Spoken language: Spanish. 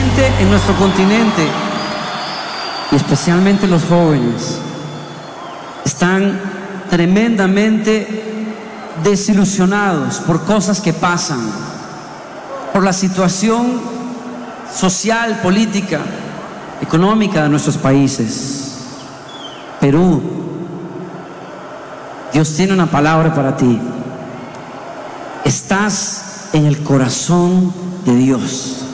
gente en nuestro continente, y especialmente los jóvenes, están tremendamente desilusionados por cosas que pasan, por la situación social, política, económica de nuestros países. Perú, Dios tiene una palabra para ti. Estás en el corazón de Dios.